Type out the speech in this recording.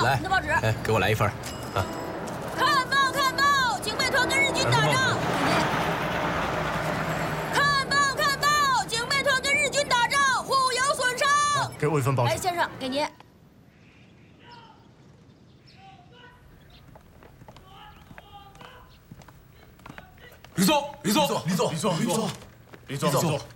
来， 你的报纸。 哎，给我来一份。啊。 看报，看报，警备团跟日军打仗。看报，看报，警备团跟日军打仗，互有损伤。 给我一份报纸。 来，先生，给您。 离座，离座， 离座，离座，离座，离座，离座。